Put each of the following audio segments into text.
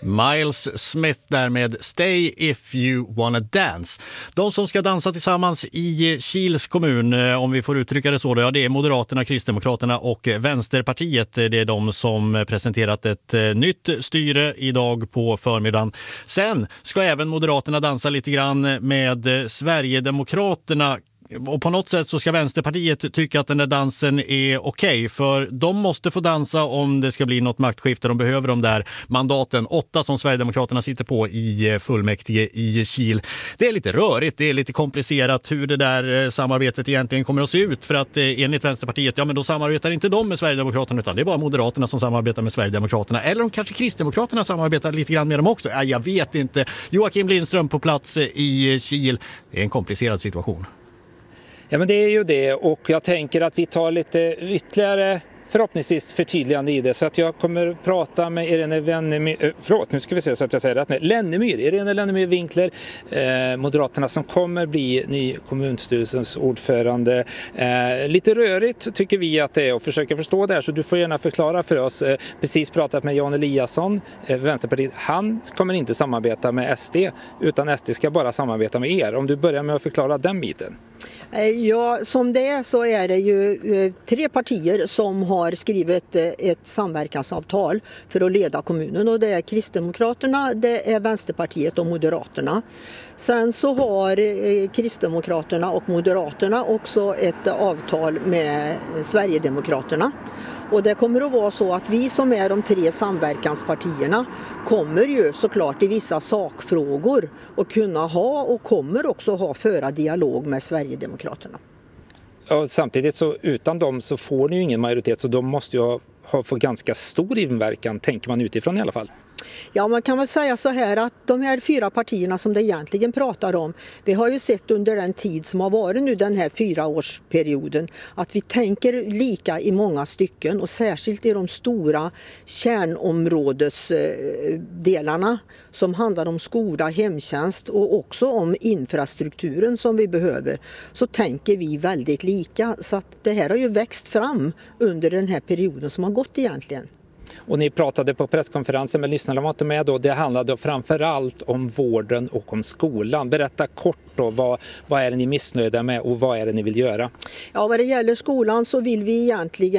Miles Smith där med Stay If You Wanna Dance. De som ska dansa tillsammans i Kils kommun, om vi får uttrycka det så, då, ja, det är Moderaterna, Kristdemokraterna och Vänsterpartiet. Det är de som presenterat ett nytt styre idag på förmiddagen. Sen ska även Moderaterna dansa lite grann med Sverigedemokraterna. Och på något sätt så ska Vänsterpartiet tycka att den där dansen är okej, för de måste få dansa om det ska bli något maktskifte. De behöver de där mandaten, 8 som Sverigedemokraterna sitter på i fullmäktige i Kil. Det är lite rörigt, det är lite komplicerat hur det där samarbetet egentligen kommer att se ut, för att enligt Vänsterpartiet, ja men då samarbetar inte de med Sverigedemokraterna utan det är bara Moderaterna som samarbetar med Sverigedemokraterna, eller om kanske Kristdemokraterna samarbetar lite grann med dem också. Ja, jag vet inte. Joakim Lindström på plats i Kil. Det är en komplicerad situation. Ja, men det är ju det, och jag tänker att vi tar lite ytterligare förhoppningsvis förtydligande i det, så att jag kommer att prata med Irene Lennemyr Winkler, Moderaterna, som kommer bli ny kommunstyrelsens ordförande. Lite rörigt tycker vi att det är, och försöka förstå det här, så du får gärna förklara för oss. Precis pratat med Jan Eliasson, Vänsterpartiet. Han kommer inte samarbeta med SD, utan SD ska bara samarbeta med er. Om du börjar med att förklara den biten. Ja, som det är så är det ju 3 partier som har skrivit ett samverkansavtal för att leda kommunen, och det är Kristdemokraterna, det är Vänsterpartiet och Moderaterna. Sen så har Kristdemokraterna och Moderaterna också ett avtal med Sverigedemokraterna. Och det kommer att vara så att vi som är de 3 samverkanspartierna kommer ju såklart i vissa sakfrågor att kunna ha, och kommer också ha, föra dialog med Sverigedemokraterna. Och samtidigt så utan dem så får ni ju ingen majoritet, så de måste ju få ganska stor inverkan, tänker man utifrån i alla fall. Ja, man kan väl säga så här att de här 4 partierna som det egentligen pratar om, vi har ju sett under den tid som har varit nu, den här 4-årsperioden, att vi tänker lika i många stycken, och särskilt i de stora kärnområdesdelarna som handlar om skola, hemtjänst och också om infrastrukturen som vi behöver, så tänker vi väldigt lika. Så att det här har ju växt fram under den här perioden som har gått egentligen. Och ni pratade på presskonferensen, men lyssnarna var inte med då. Det handlade framförallt om vården och om skolan. Berätta kort då, vad är det ni är missnöjda med och vad är det ni vill göra? Ja, vad det gäller skolan så vill vi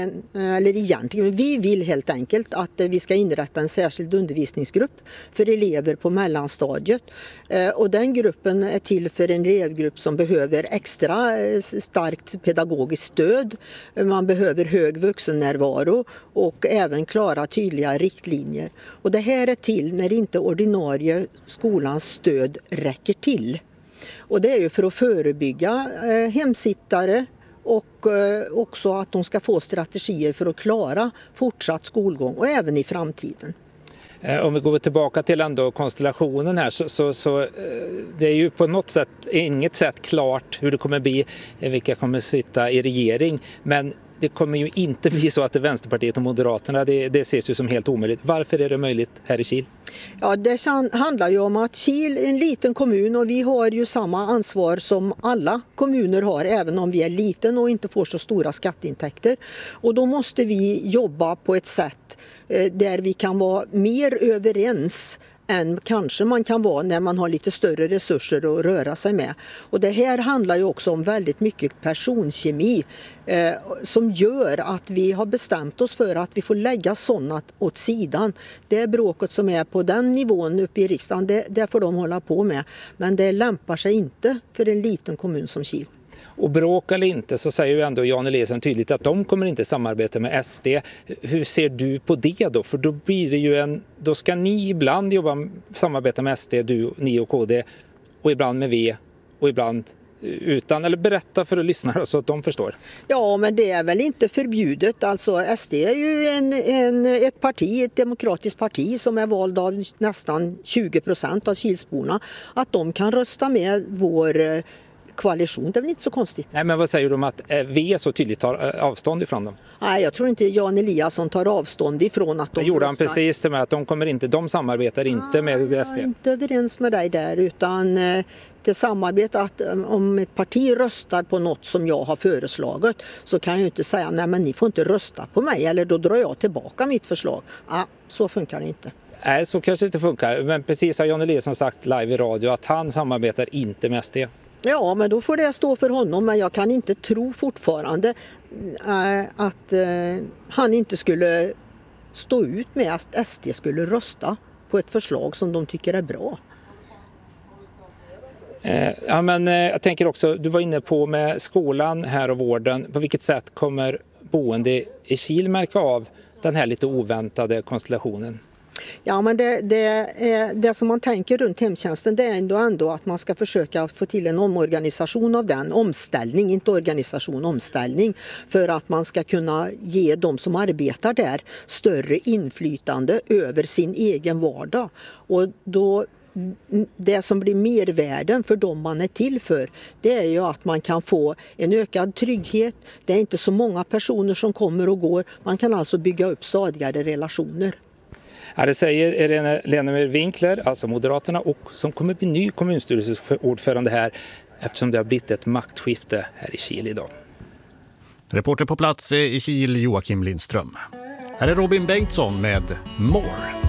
vi vill helt enkelt att vi ska inrätta en särskild undervisningsgrupp för elever på mellanstadiet. Och den gruppen är till för en elevgrupp som behöver extra starkt pedagogiskt stöd. Man behöver hög vuxennärvaro och även klara tydliga riktlinjer. Och det här är till när inte ordinarie skolans stöd räcker till. Och det är ju för att förebygga hemsittare och också att de ska få strategier för att klara fortsatt skolgång och även i framtiden. Om vi går tillbaka till ändå konstellationen här, så det är ju på något sätt inget sätt klart hur det kommer bli, vilka kommer sitta i regering, men det kommer ju inte bli så att det är Vänsterpartiet och Moderaterna, det ses ju som helt omöjligt. Varför är det möjligt här i Kil? Ja, det handlar ju om att Kil är en liten kommun, och vi har ju samma ansvar som alla kommuner har, även om vi är liten och inte får så stora skatteintäkter. Och då måste vi jobba på ett sätt där vi kan vara mer överens än kanske man kan vara när man har lite större resurser att röra sig med. Och det här handlar ju också om väldigt mycket personkemi som gör att vi har bestämt oss för att vi får lägga sådana åt sidan. Det bråket som är på den nivån uppe i riksdagen, det får de hålla på med. Men det lämpar sig inte för en liten kommun som Kil. Och bråk eller inte, så säger ju ändå Jan Eliasson tydligt att de kommer inte samarbeta med SD. Hur ser du på det då? För då blir det ju då ska ni ibland samarbeta med SD, ni och KD, och ibland med V och ibland utan, eller berätta för lyssnare så att de förstår. Ja, men det är väl inte förbjudet. Alltså SD är ju ett demokratiskt parti som är vald av nästan 20% av kilsborna. Att de kan rösta med vår koalition, det är väl inte så konstigt. Nej, men vad säger du om att V så tydligt tar avstånd ifrån dem? Nej, jag tror inte Jan Eliasson tar avstånd ifrån att de... Det gjorde han precis med att de samarbetar inte med SD. Jag är inte överens med dig där, utan till samarbete att om ett parti röstar på något som jag har föreslagit, så kan jag ju inte säga nej, men ni får inte rösta på mig, eller då drar jag tillbaka mitt förslag. Så funkar det inte. Nej, så kanske det inte funkar. Men precis har Jan Eliasson sagt live i radio att han samarbetar inte med SD. Ja, men då får det stå för honom. Men jag kan inte tro fortfarande att han inte skulle stå ut med att SD skulle rösta på ett förslag som de tycker är bra. Ja, men jag tänker också, du var inne på med skolan här och vården. På vilket sätt kommer boende i Kil märka av den här lite oväntade konstellationen? Ja, men det som man tänker runt hemtjänsten, det är ändå att man ska försöka få till en omorganisation av den. Omställning, inte organisation, omställning. För att man ska kunna ge de som arbetar där större inflytande över sin egen vardag. Och då det som blir mervärden för dem man är till för, det är ju att man kan få en ökad trygghet. Det är inte så många personer som kommer och går. Man kan alltså bygga upp stadigare relationer. Ja, det säger Irene Lenemyr Winkler, alltså Moderaterna, och som kommer bli ny kommunstyrelseordförande här eftersom det har blivit ett maktskifte här i Kil idag. Reporter på plats i Kil, Joakim Lindström. Här är Robin Bengtsson med More.